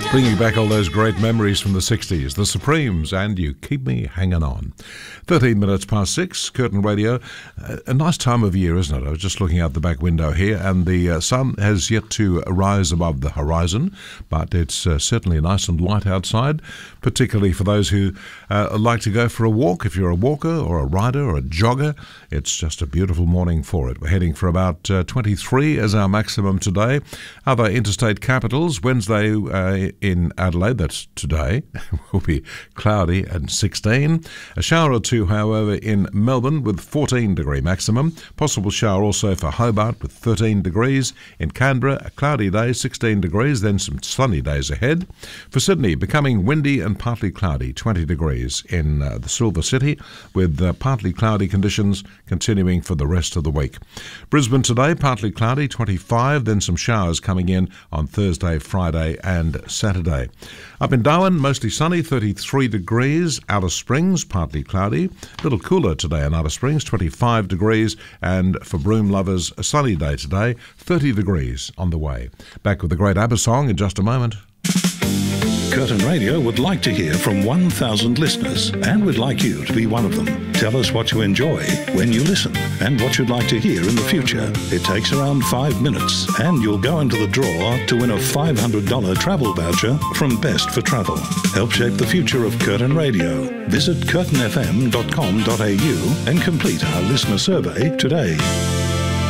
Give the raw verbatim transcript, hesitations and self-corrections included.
Bringing back all those great memories from the sixties, the Supremes, and You Keep Me Hanging On. thirteen minutes past six, Curtin Radio. Uh, a nice time of year, isn't it? I was just looking out the back window here, and the uh, sun has yet to rise above the horizon, but it's uh, certainly nice and light outside, particularly for those who uh, like to go for a walk. If you're a walker or a rider or a jogger, it's just a beautiful morning for it. We're heading for about uh, twenty-three as our maximum today. Other interstate capitals, Wednesday uh, in Adelaide, that's today, will be cloudy and sixteen. A shower or two, however, in Melbourne with fourteen degree maximum. Possible shower also for Hobart with thirteen degrees. In Canberra, a cloudy day, sixteen degrees, then some sunny days ahead. For Sydney, becoming windy and partly cloudy, twenty degrees in uh, the Silver City, with uh, partly cloudy conditions continuing for the rest of the week. Brisbane today, partly cloudy, twenty-five, then some showers coming in on Thursday, Friday and Saturday. Up in Darwin, mostly sunny, thirty-three degrees. Alice Springs, partly cloudy. A little cooler today in Alice Springs, twenty-five degrees. And for Broome lovers, a sunny day today, thirty degrees on the way. Back with the great ABBA song in just a moment. Curtin Radio would like to hear from one thousand listeners, and we'd like you to be one of them. Tell us what you enjoy when you listen and what you'd like to hear in the future. It takes around five minutes, and you'll go into the draw to win a five hundred dollars travel voucher from Best for Travel. Help shape the future of Curtin Radio. Visit curtin f m dot com dot a u and complete our listener survey today.